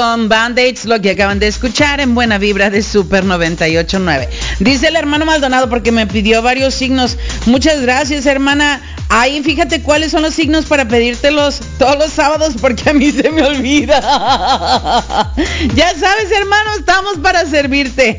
con Band-Aids, lo que acaban de escuchar en Buena Vibra de Super 98.9. Dice el hermano Maldonado porque me pidió varios signos. Muchas gracias, hermana. Ahí fíjate cuáles son los signos para pedírtelos todos los sábados porque a mí se me olvida. Ya sabes, hermano, estamos para servirte.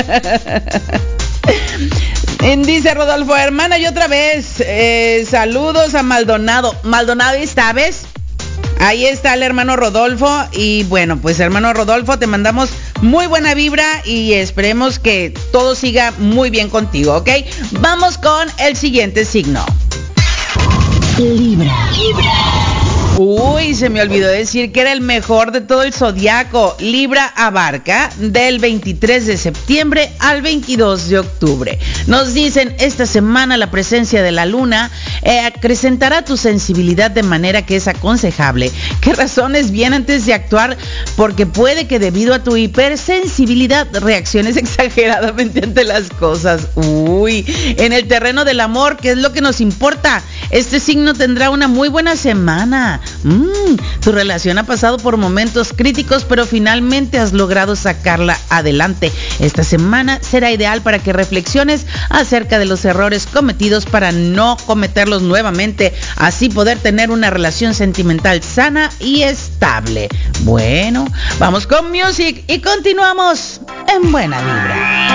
Dice Rodolfo, hermana, y otra vez, saludos a Maldonado. Maldonado, ¿esta vez? Ahí está el hermano Rodolfo. Y bueno, pues hermano Rodolfo, te mandamos muy buena vibra y esperemos que todo siga muy bien contigo, ¿ok? Vamos con el siguiente signo. Libra. Uy, se me olvidó decir que era el mejor de todo el zodiaco. Libra abarca del 23 de septiembre al 22 de octubre. Nos dicen, esta semana la presencia de la luna acrecentará tu sensibilidad de manera que es aconsejable que razones bien antes de actuar, porque puede que debido a tu hipersensibilidad reacciones exageradamente ante las cosas. Uy, en el terreno del amor, ¿qué es lo que nos importa? Este signo tendrá una muy buena semana. Tu relación ha pasado por momentos críticos, pero finalmente has logrado sacarla adelante. Esta semana será ideal para que reflexiones acerca de los errores cometidos para no cometerlos nuevamente, así poder tener una relación sentimental sana y estable. Bueno, vamos con music y continuamos en Buena Vibra.